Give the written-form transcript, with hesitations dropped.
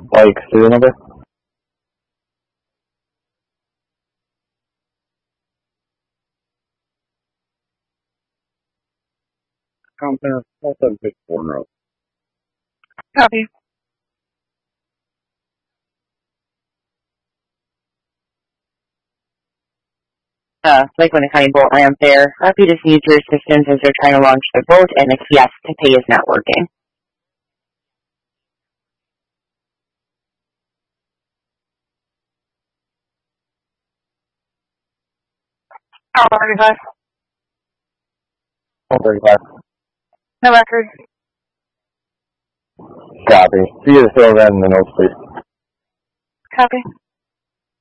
Like, serial number? Compton, 4764 Road. Copy. Lakeland County Boat Ramp there. Happy to need your assistance as they're trying to launch the boat and the kiosk to pay is not working. Oh, 35. 135. No record. Copy. See you the fill then in the notes, please. Copy.